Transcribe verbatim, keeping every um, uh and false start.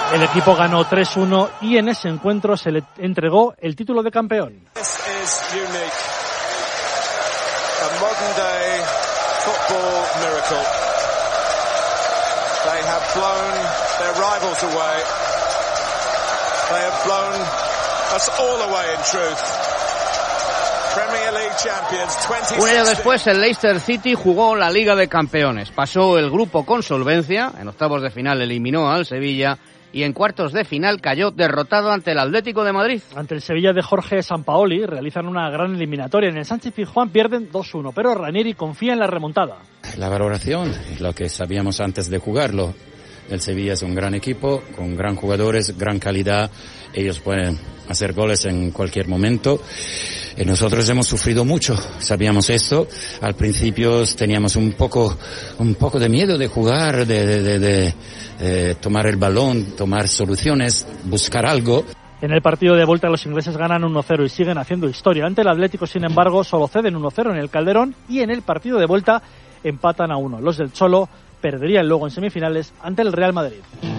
El equipo ganó tres uno y en ese encuentro se le entregó el título de campeón. Un año después, el Leicester City jugó la Liga de Campeones. Pasó el grupo con solvencia. En octavos de final eliminó al Sevilla y en cuartos de final cayó derrotado ante el Atlético de Madrid. Ante el Sevilla de Jorge Sampaoli realizan una gran eliminatoria. En el Sánchez Pizjuán pierden dos uno, pero Ranieri confía en la remontada. La valoración es lo que sabíamos antes de jugarlo. El Sevilla es un gran equipo, con gran jugadores, gran calidad. Ellos pueden hacer goles en cualquier momento. Y nosotros hemos sufrido mucho, sabíamos eso. Al principio teníamos un poco, un poco de miedo de jugar, de, de, de, de eh, tomar el balón, tomar soluciones, buscar algo. En el partido de vuelta los ingleses ganan uno cero y siguen haciendo historia. Ante el Atlético, sin embargo, solo ceden uno cero en el Calderón y en el partido de vuelta empatan a uno. Los del Cholo perderían luego en semifinales ante el Real Madrid.